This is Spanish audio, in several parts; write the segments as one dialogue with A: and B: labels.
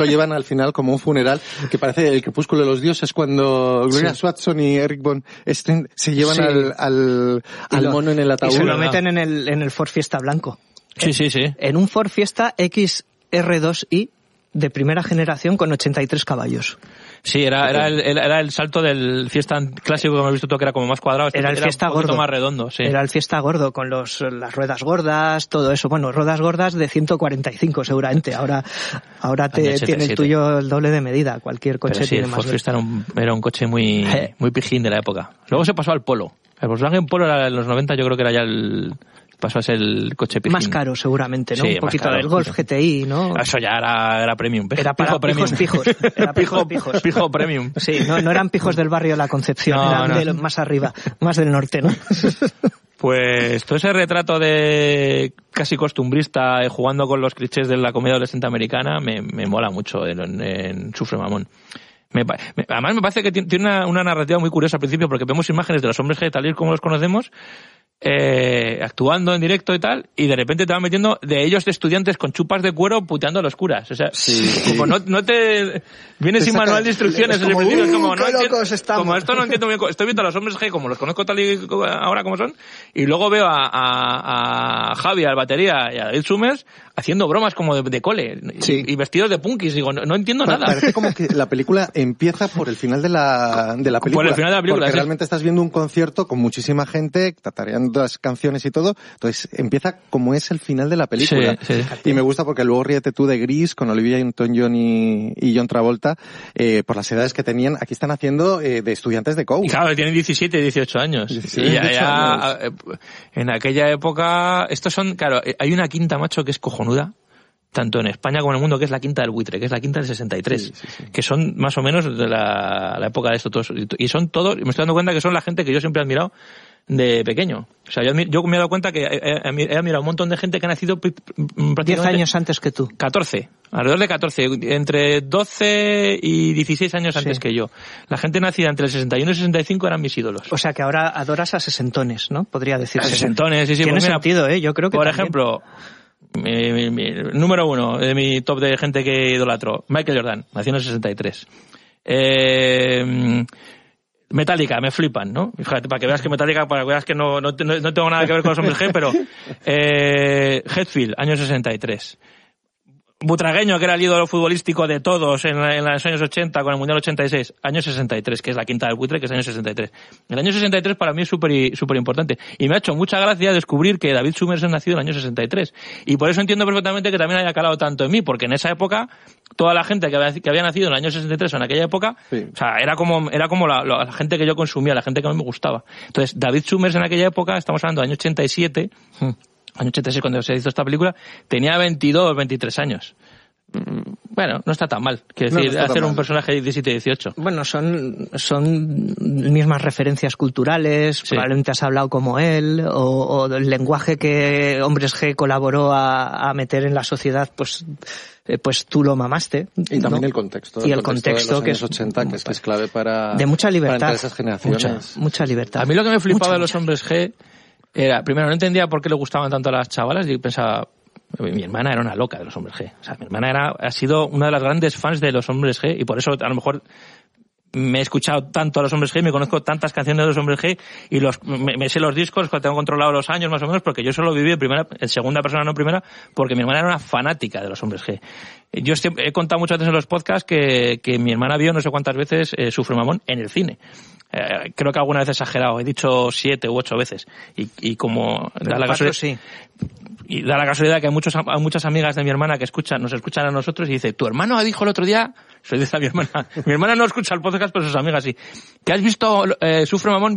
A: Lo llevan al final como un funeral que parece el crepúsculo de los dioses cuando Gloria Swanson y Eric Von Esten se llevan al mono en el ataúd.
B: Y se lo meten en el Ford Fiesta blanco.
C: Sí.
B: En un Ford Fiesta XR2i de primera generación con 83 caballos.
C: Sí, era el salto del Fiesta clásico que hemos visto tú, que era como más cuadrado.
B: Era el Fiesta
C: un poquito
B: gordo.
C: Más redondo, sí.
B: Era el Fiesta gordo, con las ruedas gordas, todo eso. Bueno, ruedas gordas de 145 seguramente. Ahora tiene el tuyo el doble de medida. Cualquier coche tiene más.
C: El Ford Fiesta era un coche muy pijín de la época. Luego se pasó al Polo. El Volkswagen Polo era en los 90, yo creo que era ya pasó a ser el coche pijín.
B: Más caro seguramente, ¿no?
C: Sí,
B: un poquito
C: caro,
B: del Golf GTI, ¿no?
C: Eso ya era premium.
B: Era para pijos. Era pijos.
C: Pijo premium.
B: Sí, no eran pijos del barrio La Concepción, eran más arriba, más del norte, ¿no?
C: Pues todo ese retrato de casi costumbrista, jugando con los clichés de la comedia adolescente americana, me mola mucho en Sufre Mamón. Además me parece que tiene una narrativa muy curiosa al principio, porque vemos imágenes de los hombres G tal y como los conocemos, actuando en directo y tal, y de repente te van metiendo de ellos de estudiantes con chupas de cuero puteando a los curas. O sea, como no te vienes sin manual de instrucciones,
B: como,
C: como esto no entiendo bien, estoy viendo a los hombres G como los conozco tal y ahora como son, y luego veo a Javi, al batería, y a David Summers haciendo bromas como de cole, y vestidos de punkis. Digo, no entiendo nada.
A: Parece como que la película empieza por el final de la película.
C: Por el final de la película,
A: porque realmente estás viendo un concierto con muchísima gente, tatareando las canciones y todo. Entonces empieza como es el final de la película.
C: Sí.
A: Y me gusta porque luego Ríete tú de Gris, con Olivia Newton-John y John Travolta, por las edades que tenían, aquí están haciendo de estudiantes de COU.
C: Y claro, tienen 17 y 18 años.
A: 17,
C: y
A: 18 años.
C: En aquella época, estos son, claro, hay una quinta, macho, que es cojonuda, tanto en España como en el mundo, que es la Quinta del Buitre, que es la Quinta del 63, que son más o menos de la época de esto todos, y son todos, y me estoy dando cuenta que son la gente que yo siempre he admirado de pequeño. O sea, yo me he dado cuenta que he admirado un montón de gente que ha nacido prácticamente
B: 10 años antes que tú.
C: 14, alrededor de 14, entre 12 y 16 años antes que yo. La gente nacida entre el 61 y el 65 eran mis ídolos.
B: O sea, que ahora adoras a sesentones, ¿no? Podría decirse.
C: A sesentones, sí.
B: Tiene
C: Pues mira,
B: sentido, yo creo que
C: por
B: también.
C: ejemplo, mi número uno de mi top de gente que idolatro, Michael Jordan, nació en el 63. Metallica, me flipan, ¿no? Fíjate, para que veas que Metallica, para que veas que no tengo nada que ver con los hombres G, pero Hetfield, año 63. Butragueño, que era el ídolo futbolístico de todos en los años 80 con el Mundial 86, año 63, que es la Quinta del Buitre, que es año 63. El año 63 para mí es súper importante. Y me ha hecho mucha gracia descubrir que David Summers es nacido en el año 63. Y por eso entiendo perfectamente que también haya calado tanto en mí, porque en esa época, toda la gente que había nacido en el año 63 o en aquella época, o sea, era como la gente que yo consumía, la gente que a mí me gustaba. Entonces, David Summers en aquella época, estamos hablando del año 87, año 86 cuando se hizo esta película, tenía 22, 23 años. Bueno, no está tan mal. Quiero decir, hacer un personaje de 17, 18.
B: Bueno, son mismas referencias culturales, probablemente has hablado como él, o el lenguaje que Hombres G colaboró a meter en la sociedad, pues tú lo mamaste.
A: Y también el contexto.
B: Y el contexto
A: de los años 80, que es clave para...
B: De mucha libertad.
A: Para esas generaciones.
B: Mucha libertad.
C: A mí lo que me flipaba de los Hombres G era, primero, no entendía por qué le gustaban tanto a las chavalas, y pensaba... Mi hermana era una loca de los Hombres G. O sea, mi hermana ha sido una de las grandes fans de los Hombres G, y por eso a lo mejor me he escuchado tanto a los Hombres G, me conozco tantas canciones de los Hombres G, y me sé los discos, tengo controlado los años más o menos, porque yo solo viví en segunda persona, no primera, porque mi hermana era una fanática de los Hombres G. Yo he contado muchas veces en los podcasts que mi hermana vio no sé cuántas veces Sufre Mamón en el cine. Creo que alguna vez he exagerado, he dicho 7 u 8 veces. Y como da la casualidad,
B: sí.
C: Y da la casualidad que hay muchas amigas de mi hermana que nos escuchan a nosotros y dice, tu hermano dijo el otro día, soy de esa mi hermana. Mi hermana no escucha el podcast, pero sus amigas sí. Que has visto Sufre Mamón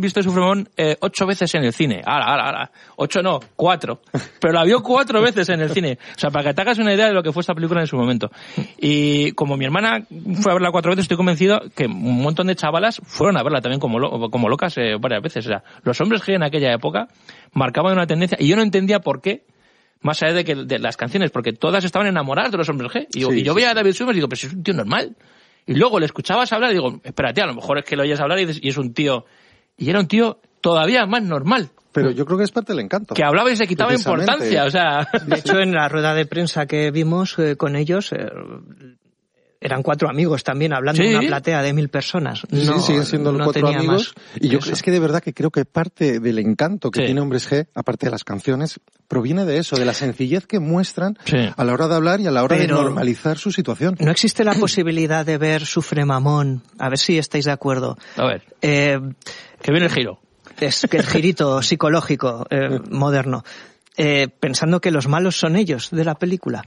C: 8 veces en el cine. ¡Hala! 8 no, 4. Pero la vio 4 veces en el cine. O sea, para que te hagas una idea de lo que fue esta película en su momento. Y como mi hermana fue a verla 4 veces, estoy convencido que un montón de chavalas fueron a verla también como locas varias veces. O sea, los Hombres G en aquella época marcaban una tendencia y yo no entendía por qué, más allá de las canciones, porque todas estaban enamoradas de los Hombres G. Y yo veía a David Summers y digo, pero si es un tío normal. Y luego le escuchabas hablar y digo, espérate, a lo mejor es que lo oyes hablar y es un tío... Y era un tío todavía más normal.
A: Pero yo creo que es parte del encanto.
C: Que hablaba y se quitaba importancia, o sea...
B: De hecho, en la rueda de prensa que vimos con ellos... eran 4 amigos también, hablando de una platea de 1000 personas. No,
A: sí, siguen siendo los 4 amigos. Y yo es que de verdad que creo que parte del encanto que tiene Hombres G, aparte de las canciones, proviene de eso, de la sencillez que muestran a la hora de hablar y a la hora de normalizar su situación.
B: ¿No existe la posibilidad de ver Sufre Mamón? A ver si estáis de acuerdo.
C: A ver, que viene el giro.
B: Es que el girito psicológico moderno. Pensando que los malos son ellos de la película.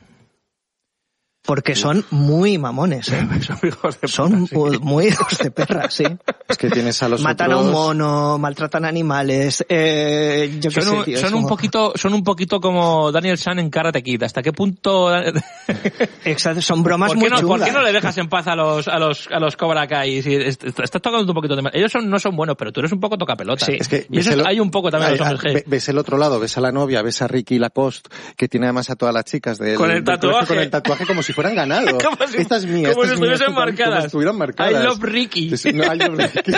B: Porque son muy mamones, ¿eh? Son muy hijos de perra, sí.
A: Es que tienes a los
B: matan
A: otros...
B: a un mono, maltratan animales, yo qué sé, tío.
C: Son un poquito como Daniel San en Karate Kid. ¿Hasta qué punto?
B: Exacto, son bromas muy chulas.
C: ¿Por qué no le dejas en paz a los Cobra Kai? Si estás tocando un poquito de mal. Ellos no son buenos, pero tú eres un poco tocapelota.
B: Sí.
A: Es que
C: y eso hay un poco también los Hombres G.
A: Ves el otro lado, ves a la novia, ves a Ricky Lacoste, que tiene además a todas las chicas
C: con el tatuaje
A: como si fueran ganado. Esta es mía.
C: Como si estuviesen marcadas.
A: Como si estuvieran marcadas.
C: I love Ricky.
A: No, I love Ricky.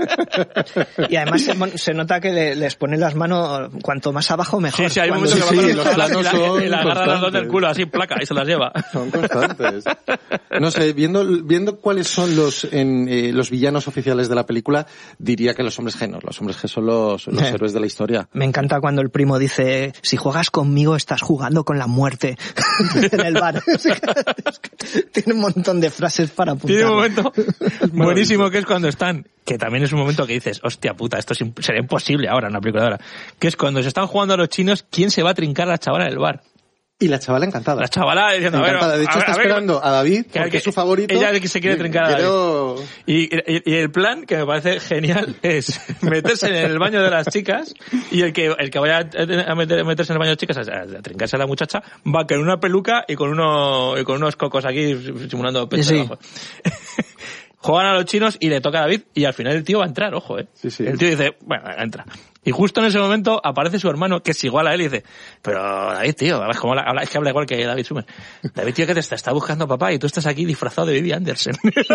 B: Y además se nota que les ponen las manos cuanto más abajo mejor.
C: Sí, hay momentos que
A: los planos son
C: y la agarra las dos del culo así, placa, y se las lleva.
A: Son constantes. No sé, viendo cuáles son los villanos oficiales de la película, diría que los Hombres G no. Los Hombres G son los héroes de la historia.
B: Me encanta cuando el primo dice, si juegas conmigo estás jugando con la muerte en el bar. Tiene un montón de frases para apuntar.
C: Tiene un momento buenísimo que es cuando están, que también es un momento que dices, hostia puta, esto sería imposible ahora en una película de ahora, que es cuando se están jugando a los chinos, ¿quién se va a trincar a la chavala del bar?
A: Y la chavala encantada.
C: La chavala diciendo,
A: encantada. De hecho, está esperando a David, porque es su favorito.
C: Ella se quiere trincar a David. Y el plan, que me parece genial, es meterse en el baño de las chicas, y el que vaya a meterse en el baño de las chicas, a trincarse a la muchacha, va con una peluca y con unos cocos aquí simulando pecho debajo. Juegan a los chinos y le toca a David, y al final el tío va a entrar, ojo,
A: Sí, sí.
C: El tío dice, bueno, entra. Y justo en ese momento aparece su hermano, que es igual a él, y dice, pero David, tío, es que habla igual que David Summers. David, tío, que te está buscando papá, y tú estás aquí disfrazado de Vivi Anderson.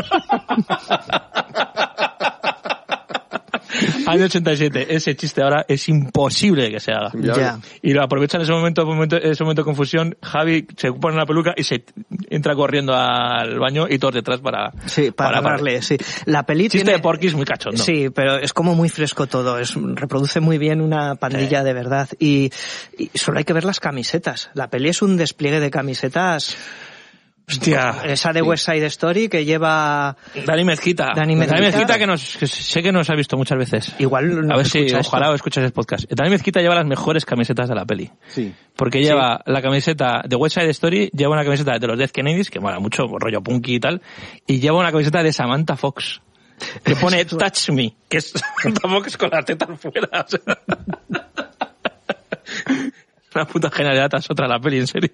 C: Año 87, ese chiste ahora es imposible que se haga.
B: Ya.
C: Y lo aprovechan en ese momento de confusión. Javi se pone una peluca y se entra corriendo al baño y todos detrás para
B: darle, sí. La peli
C: chiste
B: tiene...
C: de Porky's muy cachondo.
B: Sí, pero es como muy fresco todo. Reproduce muy bien una pandilla de verdad. Y solo hay que ver las camisetas. La peli es un despliegue de camisetas.
C: Hostia.
B: Esa de West Side Story que lleva
C: Dani Mezquita.
B: Dani Mezquita
C: que sé que nos ha visto muchas veces.
B: Igual no
C: a ver si ojalá escuchas el podcast. Dani Mezquita lleva las mejores camisetas de la peli.
A: Sí.
C: Porque lleva la camiseta de West Side Story, lleva una camiseta de los Dead Kennedys, que mola mucho, rollo punky y tal, y lleva una camiseta de Samantha Fox, que pone Touch Me, que es Samantha Fox con las tetas fuera. O sea, una puta genialidad tras otra la peli, en serio.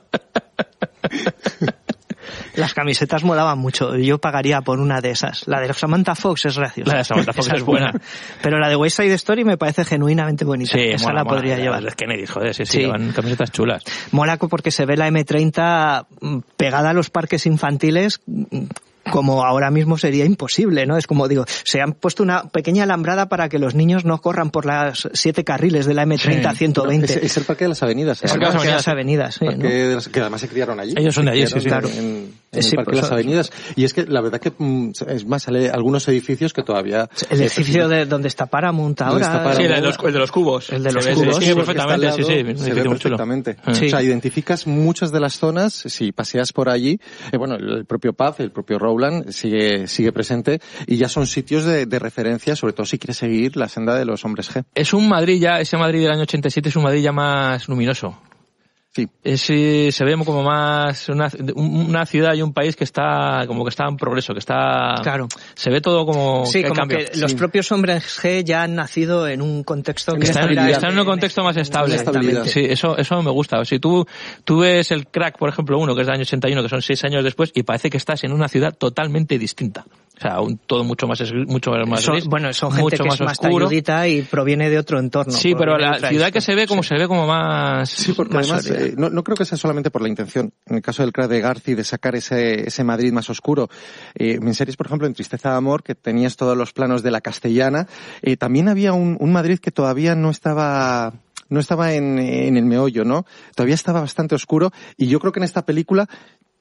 B: Las camisetas molaban mucho. Yo pagaría por una de esas. La de Samantha Fox es graciosa.
C: La de Samantha Fox es buena.
B: Pero la de West Side Story me parece genuinamente bonita.
C: Sí,
B: esa la podría llevar.
C: Los Kennedy, joder, sí, llevan camisetas chulas.
B: Mola porque se ve la M30 pegada a los parques infantiles, como ahora mismo sería imposible, ¿no? Es como digo, se han puesto una pequeña alambrada para que los niños no corran por las 7 carriles de la M30 a 120.
A: Es el Parque de las Avenidas.
B: Es el Parque de las Avenidas, sí, ¿no?
A: Que además se criaron allí.
C: Ellos son de allí, sí,
A: claro. En el Parque de las Avenidas. Y es que la verdad que, es más, sale algunos edificios que todavía...
B: El edificio de donde está Paramount ahora.
C: Sí, el de los cubos.
B: El de los cubos.
C: Sí, perfectamente, sí.
A: Se ve perfectamente. Sí. O sea, identificas muchas de las zonas, si paseas por allí, bueno, el propio Puff, el propio Rowland sigue presente, y ya son sitios de referencia, sobre todo si quieres seguir la senda de los Hombres G.
C: Es un Madrid ya, ese Madrid del año 87 es un Madrid ya más luminoso.
A: Sí.
C: Se ve como más una ciudad y un país que está en progreso, que está...
B: Claro.
C: Se ve todo como
B: sí, como
C: cambio.
B: que los propios Hombres G ya han nacido en un contexto que
C: están en un contexto más estable. Sí, eso me gusta. Si tú ves el Crack, por ejemplo, uno que es del año 81, que son 6 años después, y parece que estás en una ciudad totalmente distinta. O sea, todo mucho más gris,
B: son gente que es más talludita y proviene de otro entorno.
C: Sí, pero la ciudad que se ve como más...
A: Sí, porque más además no creo que sea solamente por la intención. En el caso del Crack de Garci, de sacar ese Madrid más oscuro. En series, por ejemplo, en Tristeza de Amor, que tenías todos los planos de la Castellana, también había un Madrid que todavía no estaba en el meollo, ¿no? Todavía estaba bastante oscuro, y yo creo que en esta película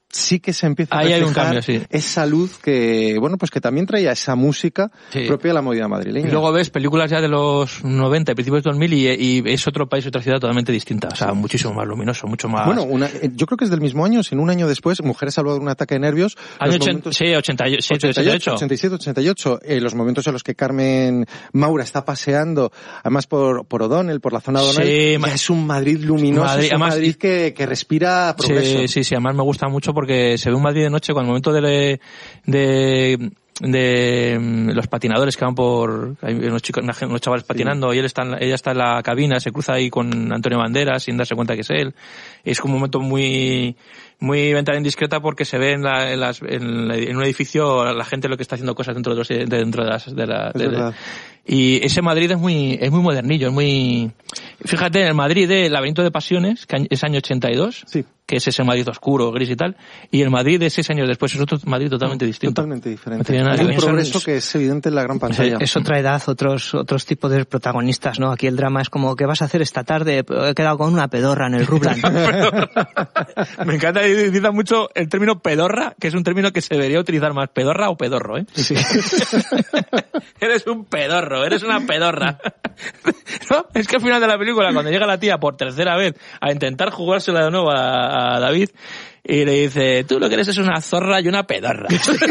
A: sí que se empieza a
C: Ahí hay un
A: reflejar
C: cambio, sí.
A: esa luz que, bueno, pues que también traía esa música propia de la movida madrileña.
C: Y luego ves películas ya de los 90, principios de 2000 y es otro país, otra ciudad totalmente distinta. O sea, muchísimo más luminoso, mucho más...
A: Bueno, yo creo que es del mismo año, sin un año después, Mujeres salvado de un ataque de nervios.
C: Año 88.
A: 87, 88. Los momentos en los que Carmen Maura está paseando, además por O'Donnell, por la zona de O'Donnell, ya es un Madrid luminoso, es un Madrid que respira progreso.
C: Sí, además me gusta mucho porque se ve un Madrid de noche cuando el momento de los patinadores que van hay unos chavales patinando y ella está en la cabina, se cruza ahí con Antonio Banderas sin darse cuenta que es él. Es como un momento muy ventana indiscreta porque se ve en un edificio la gente lo que está haciendo cosas dentro de y ese Madrid es muy modernillo, es muy... Fíjate, el Madrid de Laberinto de Pasiones, que es año 82,
A: sí,
C: que es ese Madrid oscuro, gris y tal, y el Madrid de 6 años después es otro Madrid totalmente distinto.
A: Totalmente diferente. Es un progreso que es evidente en la gran pantalla.
B: Es otra edad, otros tipos de protagonistas, ¿no? Aquí el drama es como, ¿qué vas a hacer esta tarde? He quedado con una pedorra en el Rublan.
C: Me encanta, utiliza mucho el término pedorra, que es un término que se debería utilizar más, pedorra o pedorro, ¿eh? Sí. Eres un pedorro, eres una pedorra. ¿No? Es que al final de la película, cuando llega la tía por tercera vez a intentar jugársela de nuevo a David, y le dice, tú lo que eres es una zorra y una pedorra.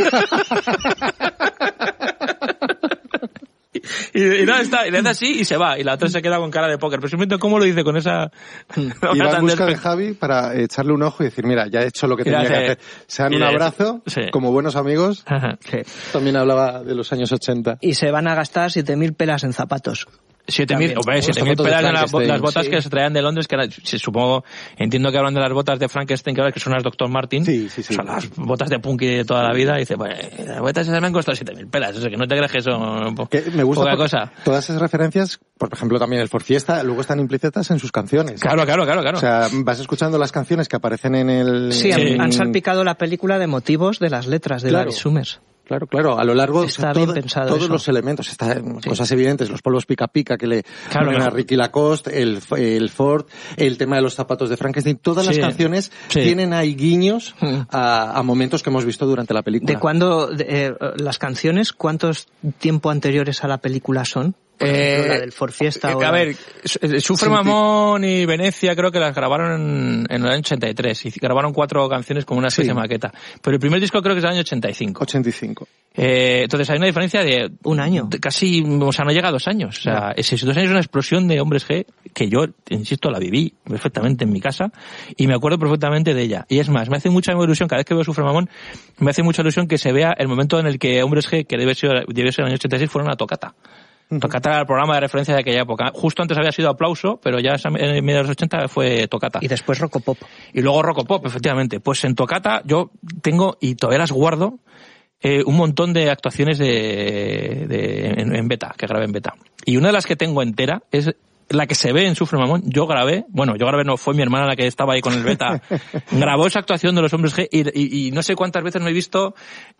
C: Y le hace así y se va, y la otra se queda con cara de póker. Pero simplemente cómo lo dice con esa...
A: Y va en busca de Javi para echarle un ojo y decir, mira, ya he hecho lo que tenía que hacer. Se dan un abrazo, como buenos amigos.
B: Sí.
A: También hablaba de los años 80.
B: Y se van a gastar 7.000 pelas en zapatos.
C: 7.000 pelas en las botas que se traían de Londres, que entiendo que hablan de las botas de Frankenstein, que son las Dr. Martin.
A: Sí.
C: Son las botas de punky de toda la vida. Y dice, las botas esas me han costado 7.000 pelas. Eso que no te crees que eso
A: me gusta
C: poca cosa.
A: Todas esas referencias, por ejemplo, también el Ford Fiesta, luego están implícitas en sus canciones.
C: Claro.
A: O sea, vas escuchando las canciones que aparecen en el...
B: Sí, han salpicado la película de motivos de las letras de David Summers.
A: Claro, a lo largo
B: está bien pensado
A: todos
B: eso.
A: Los elementos, cosas evidentes, los polvos pica pica que le ponen a Ricky Lacoste, el Ford, el tema de los zapatos de Frankenstein, todas las canciones tienen ahí guiños a momentos que hemos visto durante la película.
B: ¿De cuándo las canciones, cuántos tiempo anteriores a la película son? Por ejemplo, la del Ford Fiesta.
C: A ver, Sufre Mamón y Venecia creo que las grabaron en el año 83 y grabaron 4 canciones con una especie de maqueta. Pero el primer disco creo que es del año 85. Entonces hay una diferencia de
B: un año.
C: Casi, o sea, no llega a 2 años. O sea, esos 2 años es una explosión de hombres G que yo, insisto, la viví perfectamente en mi casa y me acuerdo perfectamente de ella. Y es más, me hace mucha ilusión, cada vez que veo Sufre Mamón, me hace mucha ilusión que se vea el momento en el que hombres G, que debe ser el año 86, fueron a Tocata. Tocata era el programa de referencia de aquella época. Justo antes había sido Aplauso, pero ya en medio de los 80 fue Tocata.
B: Y después Rocopop.
C: Y luego Rocopop, efectivamente. Pues en Tocata yo tengo, y todavía las guardo, un montón de actuaciones en beta, que grabé en beta. Y una de las que tengo entera es la que se ve en Sufre Mamón. Yo grabé no, fue mi hermana la que estaba ahí con el beta. Grabó esa actuación de los hombres G y no sé cuántas veces me he visto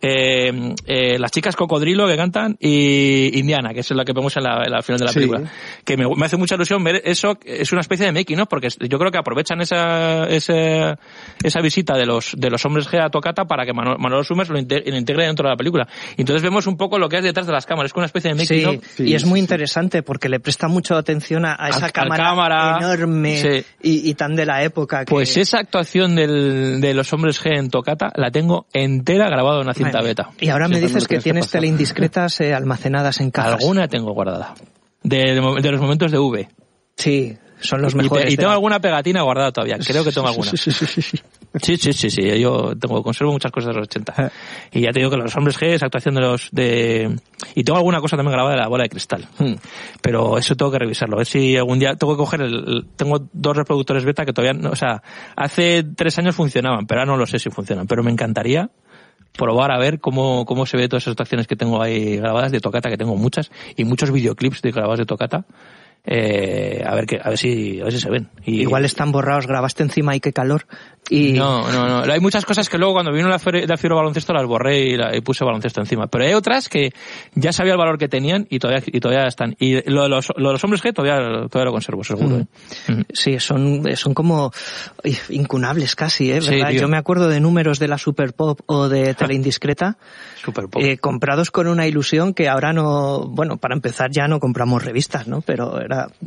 C: las chicas Cocodrilo que cantan y Indiana, que es la que vemos en la final de la película. Que me hace mucha ilusión ver eso. Es una especie de making, ¿no? Porque yo creo que aprovechan esa visita de los hombres G a Tocata para que Manolo Summers lo integre dentro de la película. Y entonces vemos un poco lo que es detrás de las cámaras. Es una especie de making, ¿no?
B: Y es muy interesante porque le presta mucha atención a esa cámara enorme y tan de la época.
C: Pues esa actuación de los hombres G en Tocata la tengo entera grabada en una cinta beta.
B: Y ahora me dices que tienes teleindiscretas almacenadas en cajas.
C: Alguna tengo guardada. De los momentos de V.
B: Sí, son los mejores.
C: Y tengo alguna pegatina guardada todavía. Creo que tengo alguna. Sí. Yo conservo muchas cosas de los 80. Y ya te digo que los hombres G, esa actuación y tengo alguna cosa también grabada de la bola de cristal. Pero eso tengo que revisarlo. A ver si algún día tengo que coger tengo 2 reproductores beta que todavía no, o sea, hace 3 años funcionaban, pero ahora no lo sé si funcionan. Pero me encantaría probar a ver cómo se ve todas esas actuaciones que tengo ahí grabadas de Tocata, que tengo muchas, y muchos videoclips grabados de Tocata. a ver si se ven.
B: Igual están borrados, grabaste encima y qué calor.
C: No. Hay muchas cosas que luego cuando vino la Fibro Baloncesto las borré y puse baloncesto encima. Pero hay otras que ya sabía el valor que tenían y todavía están. Y lo de los hombres G todavía lo conservo, seguro.
B: Sí, son como incunables casi, ¿verdad?
C: Sí,
B: yo me acuerdo de números de la Super Pop o de Teleindiscreta comprados con una ilusión que ahora no, bueno, para empezar ya no compramos revistas, ¿no? Pero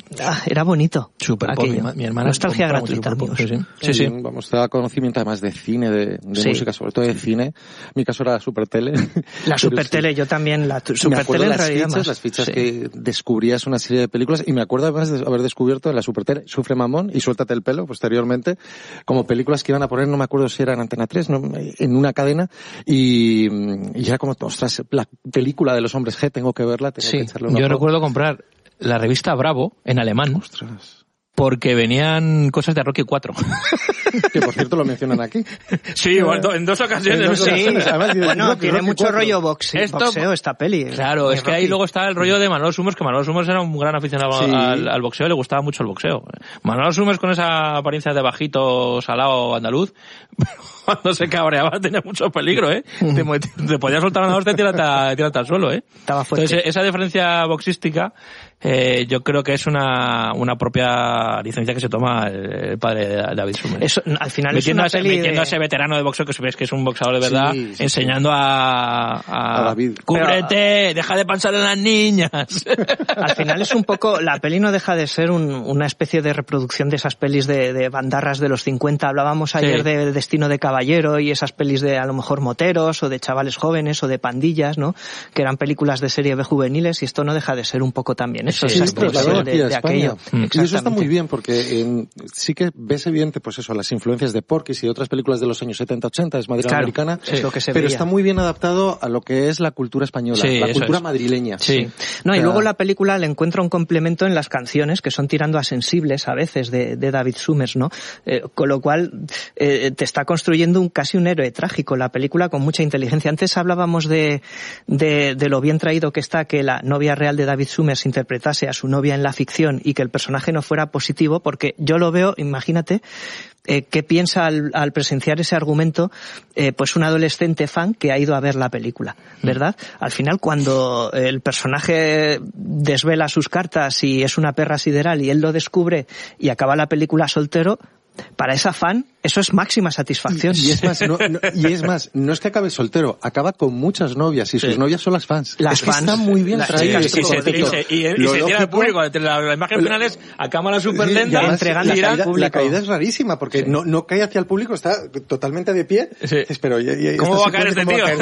B: era bonito.
C: Super Pop, mi hermana
B: nostalgia gratuita, amigos.
C: Sí.
A: Vamos, te da conocimiento además de cine, de música, sobre todo de cine. En mi caso era la Super Tele.
B: La Super Tele, yo también, la Super Tele en realidad más.
A: Las fichas que descubrías una serie de películas, y me acuerdo además de haber descubierto en la Super Tele Sufre Mamón y Suéltate el pelo posteriormente, como películas que iban a poner, no me acuerdo si era en Antena 3, ¿no? En una cadena, y era como, ostras, la película de los hombres G, tengo que verla, tengo que echarle una
C: Yo
A: ojo.
C: recuerdo comprar la revista Bravo en alemán.
A: Ostras.
C: Porque venían cosas de Rocky 4.
A: Que por cierto lo mencionan aquí.
C: Sí, en dos ocasiones.
B: Sí, bueno, tiene mucho rollo boxeo esta peli.
C: Claro, es que ahí luego está el rollo de Manolo Summers, que Manolo Summers era un gran aficionado al boxeo, le gustaba mucho el boxeo. Manolo Summers con esa apariencia de bajito, salado, andaluz, cuando se cabreaba tenía mucho peligro, ¿eh? Te podía soltar una hostia y tirarte al suelo, ¿eh?
B: Estaba fuerte.
C: Entonces, esa diferencia boxística, yo creo que es una propia licencia que se toma el padre de David Summers.
B: Eso, al final es una peli
C: metiendo a ese veterano de boxeo que sabes que es un boxeador de verdad, enseñando a
A: David.
C: Cúbrete, deja de pensar en las niñas.
B: Al final es un poco, la peli no deja de ser una especie de reproducción de esas pelis de bandarras de los 50. Hablábamos ayer de Destino de Caballero y esas pelis de a lo mejor moteros o de chavales jóvenes o de pandillas, ¿no? Que eran películas de serie B juveniles, y esto no deja de ser un poco también eso, esa expresión de aquello.
A: Y eso está muy bien porque sí que ves evidente, pues eso, las influencias de Porky's y de otras películas de los años 70-80, es Madrid americana,
B: es lo que se
A: pero
B: veía.
A: Está muy bien adaptado a lo que es la cultura española, la cultura madrileña.
B: Sí. No, y luego la película le encuentra un complemento en las canciones, que son tirando a sensibles a veces de David Summers, ¿no? Con lo cual te está construyendo casi un héroe trágico la película, con mucha inteligencia. Antes hablábamos de lo bien traído que está que la novia real de David Summers interpretase a su novia en la ficción y que el personaje no fuera positivo, porque yo lo veo, imagínate, ¿qué piensa al presenciar ese argumento pues un adolescente fan que ha ido a ver la película, ¿verdad? Al final, cuando el personaje desvela sus cartas y es una perra sideral y él lo descubre y acaba la película soltero, para esa fan eso es máxima satisfacción.
A: Y es más, no es que acabe soltero, acaba con muchas novias y sus novias son las fans.
B: Las fans
A: está muy bien traído.
C: Y se tira al público. La imagen final es a cámara súper lenta,
B: entregando al público.
A: La caída es rarísima porque no cae hacia el público, está totalmente de pie. Pero
C: ¿cómo va a caer este tío?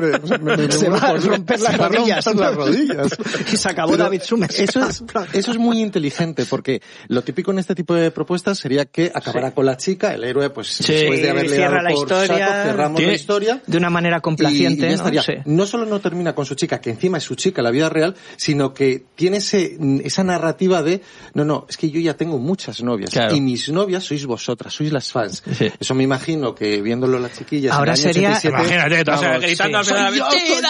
A: Se va a romper las rodillas.
B: Y se acabó David Summers.
A: Eso es muy inteligente, porque lo típico en este tipo de propuestas sería que acabara con la chica, el héroe, pues después de haberle dado por saco, cerramos la historia
B: de una manera complaciente,
A: y estaría. No solo no termina con su chica, que encima es su chica en la vida real, sino que tiene esa narrativa de no, es que yo ya tengo muchas novias, y mis novias sois vosotras, sois las fans. Eso me imagino que viéndolo las chiquillas
B: ahora
A: en el año 87,
C: imagínate, gritando al final,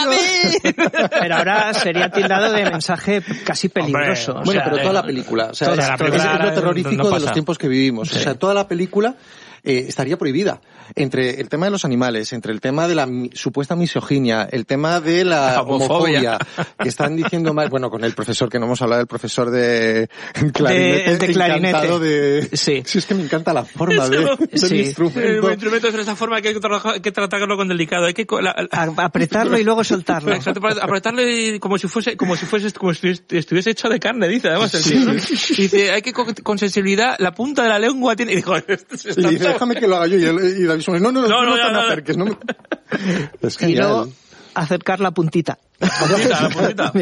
B: pero ahora sería tildado de mensaje casi peligroso.
A: Hombre, bueno, pero toda la película, es lo terrorífico de los tiempos que vivimos. O sea, toda la película estaría prohibida. Entre el tema de los animales, entre el tema de la supuesta misoginia, el tema de la homofobia, que están diciendo mal, bueno, con el profesor, que no hemos hablado del profesor de clarinete,
B: de clarinete.
A: Sí, es que me encanta la forma del instrumento.
C: El instrumento es de esa forma que hay que tratarlo con delicado, hay que
B: apretarlo y luego soltarlo.
C: Exacto, apretarlo como si estuviese hecho de carne, dice además el tío, ¿no? Dice, hay que con sensibilidad, la punta de la lengua tiene, y dijo,
A: y dice, déjame que lo haga yo, y David Summers, no te me acerques, no me... Es genial.
B: Y luego acercar la puntita.
C: La puntita.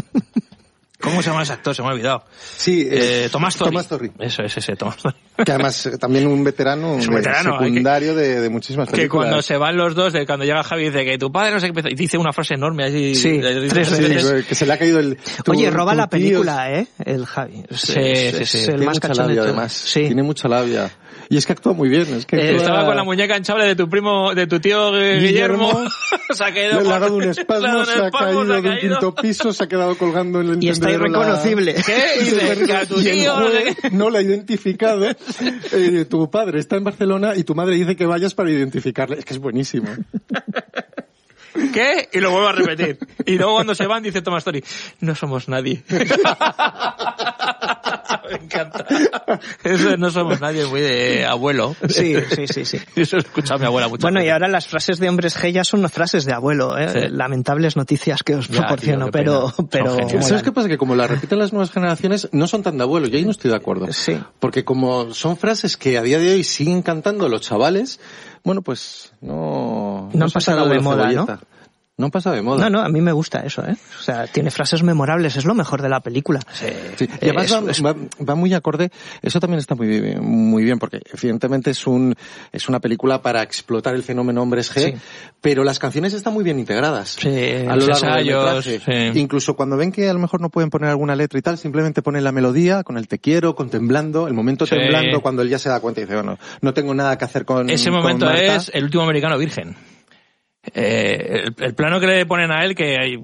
C: ¿Cómo se llama ese actor? Se me ha olvidado.
A: Sí,
C: Tomás Torri.
A: Tomás Torri.
C: Eso es ese, Tomás Torri.
A: Que además también un veterano secundario de muchísimas películas.
C: Que cuando se van los dos, cuando llega Javi dice que tu padre no sé qué, y dice una frase enorme allí.
B: Sí, tres veces.
A: Que se le ha caído el...
B: Oye, roba la película, el Javi.
C: Sí.
B: Es el más cachondeo.
A: Además. Sí. Tiene mucha labia. Y es que actúa muy bien. Es que
C: estaba con la muñeca hinchable de tu primo, de tu tío Guillermo. Se ha caído.
A: Le ha dado un espasmo, se ha caído de un quinto piso, se ha quedado colgando en el
B: y está irreconocible.
C: ¿Qué? Y a tu tío,
A: no la ha identificado. Tu padre está en Barcelona y tu madre dice que vayas para identificarle. Es que es buenísimo.
C: ¿Qué? Y lo vuelvo a repetir. Y luego cuando se van dice Thomas Story, no somos nadie. Me encanta. Eso de no somos nadie es muy de abuelo.
B: Sí.
C: Eso he escuchado a mi abuela mucho.
B: Bueno, y ahora las frases de Hombres G ya son frases de abuelo, ¿eh? Sí. Lamentables noticias que os proporciono, pero
A: ¿sabes qué pasa? Que como las repiten las nuevas generaciones, no son tan de abuelo. Yo ahí no estoy de acuerdo.
B: Sí.
A: Porque como son frases que a día de hoy siguen cantando los chavales, bueno, pues no
B: han pasado de moda, ¿no?
A: No han pasado de moda.
B: No, a mí me gusta eso, ¿eh? O sea, tiene frases memorables, es lo mejor de la película.
A: Sí. Y además va muy acorde, eso también está muy bien, porque evidentemente es una película para explotar el fenómeno Hombres G, pero las canciones están muy bien integradas.
B: Sí,
A: a lo largo del metraje.
C: Sí.
A: Incluso cuando ven que a lo mejor no pueden poner alguna letra y tal, simplemente ponen la melodía con el te quiero, con temblando, el momento temblando, cuando él ya se da cuenta y dice, bueno, no tenque nada que hacer con
C: ese momento
A: con Marta.
C: Es el último americano virgen. El plano que le ponen a él que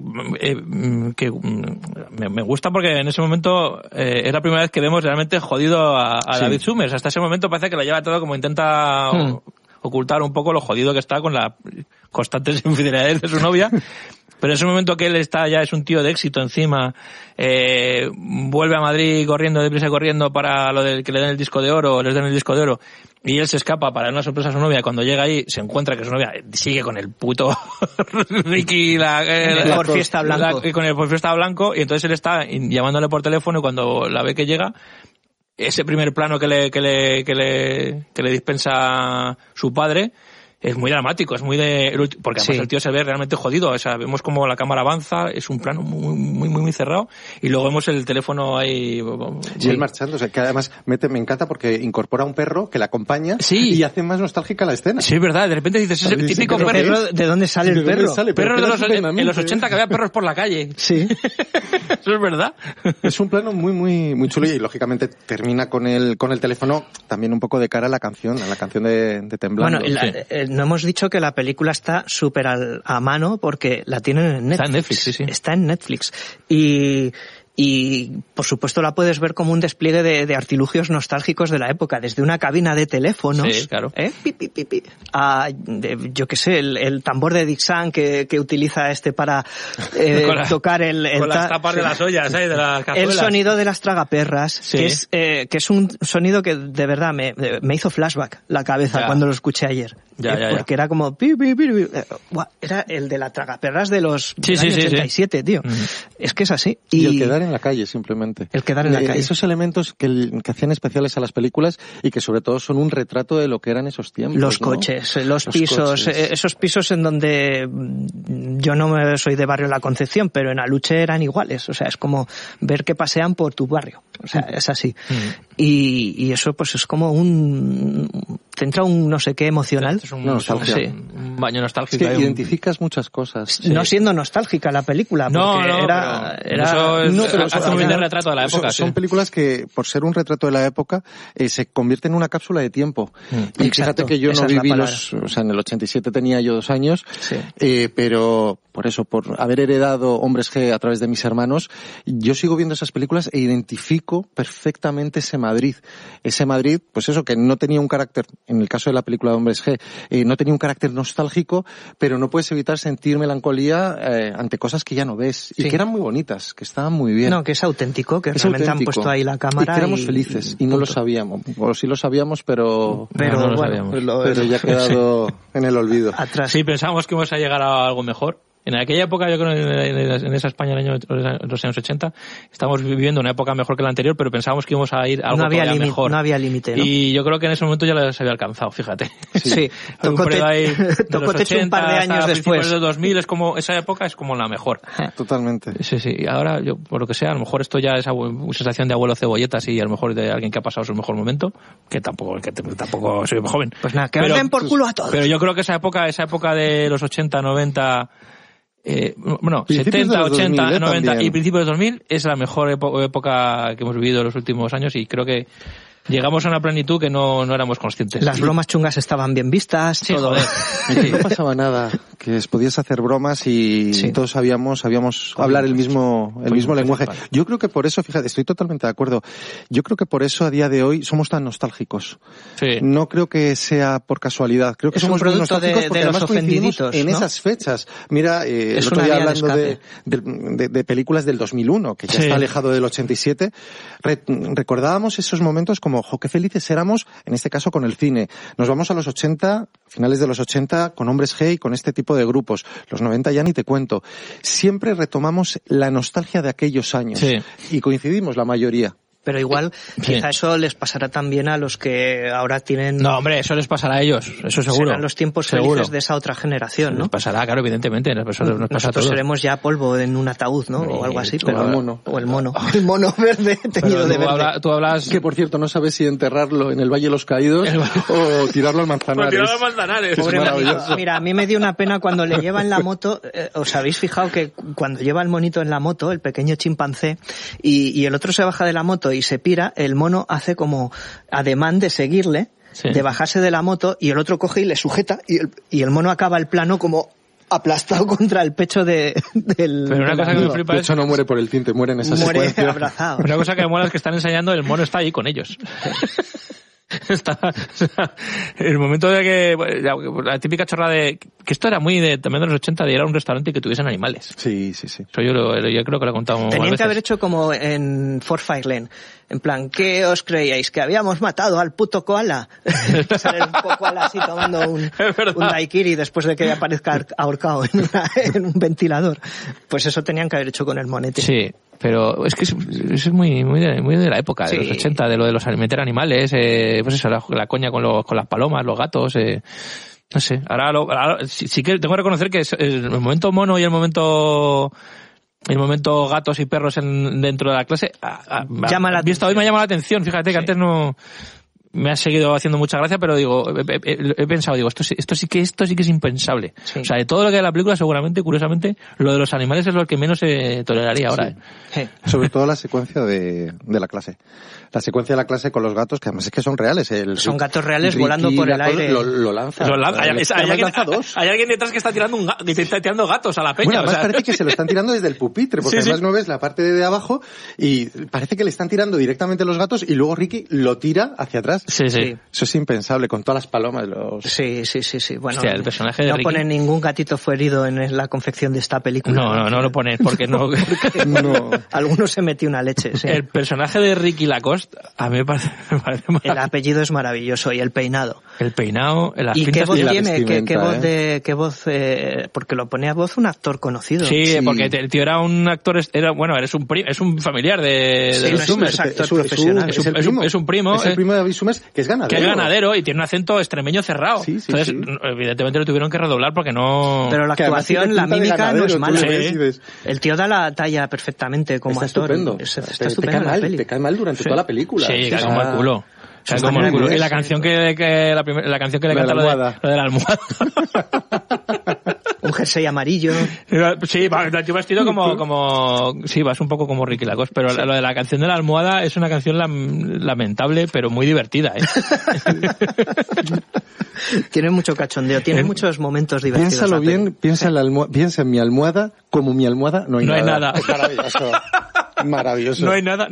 C: me gusta porque en ese momento es la primera vez que vemos realmente jodido a David Summers. Hasta ese momento parece que lo lleva todo como intenta ocultar un poco lo jodido que está con las constantes infidelidades de su novia. Pero en ese momento que él está ya es un tío de éxito encima, vuelve a Madrid deprisa corriendo para lo del que le den el disco de oro, les den el disco de oro, y él se escapa para dar una sorpresa a su novia. Cuando llega ahí se encuentra que su novia sigue con el puto Ricky
B: por fiesta blanco.
C: Con el por fiesta blanco, y entonces él está llamándole por teléfono y cuando la ve que llega, ese primer plano que le dispensa su padre es muy dramático, es muy porque además el tío se ve realmente jodido, o sea, vemos como la cámara avanza, es un plano muy cerrado, y luego vemos el teléfono ahí.
A: Y él marchando, o sea, que además me encanta porque incorpora un perro que la acompaña y hace más nostálgica la escena.
C: Sí, es verdad, de repente dices, ese típico perro,
B: ¿de dónde sale el perro?
C: Perro en los 80 que había perros por la calle.
B: Sí.
C: Eso es verdad.
A: Es un plano muy chulo y lógicamente termina con el teléfono también un poco de cara a la canción de Temblando.
B: Bueno, no hemos dicho que la película está súper a mano porque la tienen en Netflix.
C: Está en Netflix, sí.
B: Está en Netflix. Y por supuesto la puedes ver como un despliegue de artilugios nostálgicos de la época, desde una cabina de teléfonos,
C: sí, claro.
B: A, yo qué sé, el tambor de Dixon que utiliza para tocar
C: con las tapas de las ollas, de las cazuelas.
B: El sonido de las tragaperras, que es un sonido que de verdad me hizo flashback la cabeza cuando lo escuché ayer. Porque era como era el de las tragaperras de los años 87, tío. Es que es así.
A: Y el quedar en la calle, simplemente.
B: El quedar en la calle.
A: Esos elementos que hacían especiales a las películas y que sobre todo son un retrato de lo que eran esos tiempos.
B: Los coches, los pisos, esos pisos en donde yo no soy de barrio La Concepción, pero en Aluche eran iguales. O sea, es como ver que pasean por tu barrio. O sea, es así. Y eso pues es como te entra un no sé qué emocional.
C: Es un baño nostálgico.
A: Es que identificas muchas cosas.
B: No siendo nostálgica la película, porque
C: hace un buen retrato de la época.
A: Son películas que, por ser un retrato de la época, se convierten en una cápsula de tiempo. Y fíjate que yo no viví o sea, en el 87 tenía yo 2 años, pero por eso, por haber heredado Hombres G a través de mis hermanos, yo sigo viendo esas películas e identifico perfectamente ese Madrid. Ese Madrid, pues eso, que no tenía un carácter, en el caso de la película de Hombres G, no tenía un carácter nostálgico, pero no puedes evitar sentir melancolía ante cosas que ya no ves. Y que eran muy bonitas, que estaban muy bien.
B: No, que es auténtico, que realmente han puesto ahí la cámara.
A: Y que éramos felices, y no lo sabíamos. O sí lo sabíamos, pero ya ha quedado en el olvido.
B: Atrás.
C: Sí, pensábamos que íbamos a llegar a algo mejor. En aquella época, yo creo, en esa España en los años 80, estábamos viviendo una época mejor que la anterior, pero pensábamos que íbamos a ir a algo mejor.
B: No había límite, ¿no?
C: Y yo creo que en ese momento ya se había alcanzado, fíjate.
B: Sí. Tocó techo un par de años después.
C: De 2000 esa época es como la mejor.
A: Totalmente.
C: Sí. Y ahora, yo, por lo que sea, a lo mejor esto ya es sensación de abuelo cebolletas y a lo mejor de alguien que ha pasado su mejor momento, que tampoco soy joven.
B: Pues nada, que os den por culo a todos.
C: Pero yo creo que esa época de los 80, 90, 70, 80, 90 y principios de 2000 es la mejor época que hemos vivido en los últimos años, y creo que llegamos a una plenitud que no éramos conscientes.
B: Las bromas chungas estaban bien vistas,
C: sí,
B: todo.
C: Joder.
A: No pasaba nada, que podías hacer bromas y todos sabíamos hablar el mismo lenguaje. Yo creo que por eso, fíjate, estoy totalmente de acuerdo. Yo creo que por eso a día de hoy somos tan nostálgicos.
C: Sí.
A: No creo que sea por casualidad. Creo que somos muy nostálgicos porque además coincidimos en esas fechas. Mira, el otro día hablando de películas del 2001, que ya está alejado del 87, recordábamos esos momentos como, qué felices éramos, en este caso con el cine. Nos vamos a los 80, finales de los 80, con Hombres G y con este tipo de grupos. Los 90 ya ni te cuento. Siempre retomamos la nostalgia de aquellos años. Sí. Y coincidimos la mayoría.
B: Pero igual, quizá eso les pasará también a los que ahora tienen...
C: No, hombre, eso les pasará a ellos, eso seguro.
B: Serán los tiempos felices de esa otra generación, ¿no?
C: Les pasará, claro, evidentemente.
B: Nosotros seremos ya polvo en un ataúd, ¿no? O algo así.
A: Pero el mono.
B: O el mono. El mono verde, teñido de verde.
C: Tú hablas...
A: Que, por cierto, no sabes si enterrarlo en el Valle de los Caídos o tirarlo al Manzanares.
C: Tirarlo al Manzanares.
B: Pobre mira, a mí me dio una pena cuando le lleva en la moto. ¿Os habéis fijado que cuando lleva el monito en la moto, el pequeño chimpancé, y el otro se baja de la moto y se pira, el mono hace como ademán de seguirle, de bajarse de la moto, y el otro coge y le sujeta, y el mono acaba el plano como aplastado contra el pecho del...
C: Pero una cosa que me flipa
A: de hecho, no muere por el tinte, muere en esa secuencia.
B: Muere abrazado.
C: Una cosa que me mola es que están ensayando, el mono está ahí con ellos. El momento de que la típica chorrada de que esto era muy también de los 80, de ir a un restaurante y que tuviesen animales.
A: Sí.
C: Eso yo creo que lo he contado.
B: Tenían que haber hecho como en Fort Fairlane, en plan, ¿qué os creíais? ¿Que habíamos matado al puto koala? Sale un poco koala así tomando un daiquiri después de que aparezca ahorcado en un ventilador. Pues eso tenían que haber hecho con el monete.
C: Sí. Pero es que eso es muy de la época, de los 80, de lo de los meter animales, pues eso, la coña con las palomas, los gatos, no sé. Ahora sí que tengo que reconocer que el momento mono y el momento gatos y perros dentro de la clase hoy me ha llamado la atención. Fíjate que antes no me ha seguido haciendo mucha gracia, pero digo, he pensado, esto sí que es impensable. Sí. O sea, de todo lo que hay en la película, seguramente, curiosamente, lo de los animales es lo que menos se toleraría ahora.
A: Sí. Sobre todo la secuencia de la clase. La secuencia de la clase con los gatos, que además es que son reales.
B: Son gatos reales volando por el aire.
A: Lo lanza.
C: Hay alguien detrás que está tirando gatos a la peña.
A: Bueno, además parece que se lo están tirando desde el pupitre, porque además no ves la parte de abajo y parece que le están tirando directamente los gatos y luego Ricky lo tira hacia atrás.
C: Sí.
A: Eso es impensable, con todas las palomas.
B: Sí. Bueno,
C: hostia, el personaje de
B: no
C: Ricky...
B: pone ningún gatito fue herido en la confección de esta película.
C: No lo pones, porque no...
A: no.
B: Alguno se metió una leche, sí.
C: El personaje de Ricky Lacoste, a mí me parece
B: el apellido es maravilloso, y el peinado.
C: El peinado, las
B: ¿Y qué voz tiene? ¿Qué voz? Porque lo ponía voz un actor conocido.
C: Sí, porque el tío era un actor, es un familiar de
B: David Summers. Es actor profesional.
C: Es un primo.
A: Es el primo de David Summers, que es ganadero.
C: Y tiene un acento extremeño cerrado. Entonces, evidentemente lo tuvieron que redoblar porque no...
B: Pero la actuación, la mímica no es mala.
A: Sí.
B: El tío da la talla perfectamente como actor. Está estupendo.
A: Te cae mal durante toda la película.
C: Sí, cae como el culo. Y la canción que le canta lo de la almohada.
B: Un jersey amarillo.
C: Sí, yo vestido como... Sí, vas un poco como Ricky Lacoste, pero lo de la canción de la almohada es una canción lamentable, pero muy divertida,
B: Tiene mucho cachondeo, tiene muchos momentos divertidos.
A: Piénsalo bien, piensa en mi almohada, como mi almohada no hay nada.
C: Es
A: maravilloso. Maravilloso.
C: No hay nada.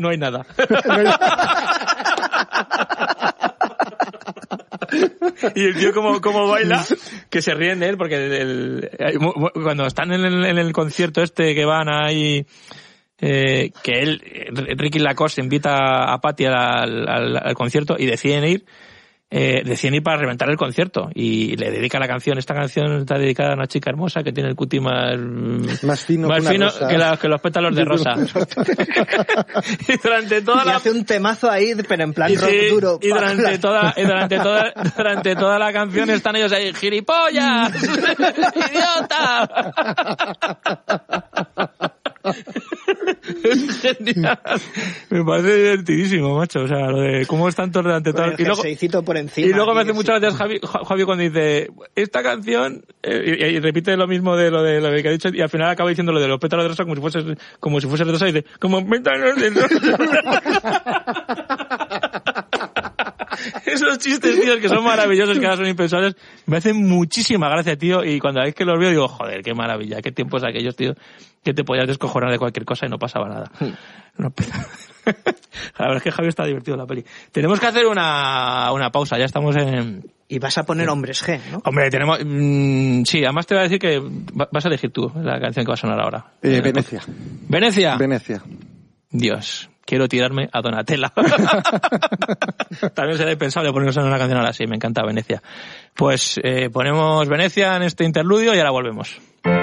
C: Y el tío como baila, que se ríen de él, porque cuando están en el concierto que van ahí, que Ricky Lacoste invita a Patty al concierto y deciden ir para reventar el concierto, y le dedica la canción. Esta canción está dedicada a una chica hermosa que tiene el cuti más fino que los pétalos de rosa. Y durante toda
B: y hace un temazo ahí, pero en plan rock duro.
C: Y durante toda la canción están ellos ahí, ¡gilipollas! ¡Idiota! Es genial. Me parece divertidísimo, macho. O sea, lo de cómo están todos delante todo.
B: Y
C: luego me hace muchas gracias Javi cuando dice esta canción y repite lo mismo de lo que ha dicho, y al final acaba diciendo lo de los pétalos de rosa como si fuese rosa, y dice como pétalos de rosa. Esos chistes, tío, que son maravillosos, que ahora son impensables, me hacen muchísima gracia, tío, y cuando es que los veo digo, joder, qué maravilla, qué tiempos aquellos, tío, que te podías descojonar de cualquier cosa y no pasaba nada. La verdad es que Javi está divertido en la peli. Tenemos que hacer una pausa, ya estamos en...
B: Y vas a poner Hombres G, ¿no?
C: Hombre, tenemos... sí, además te voy a decir que vas a elegir tú la canción que va a sonar ahora.
A: Venecia.
C: ¿Venecia?
A: Venecia.
C: Dios, quiero tirarme a Donatella. También será impensable ponernos en una canción ahora así, me encanta Venecia. Pues ponemos Venecia en este interludio y ahora volvemos.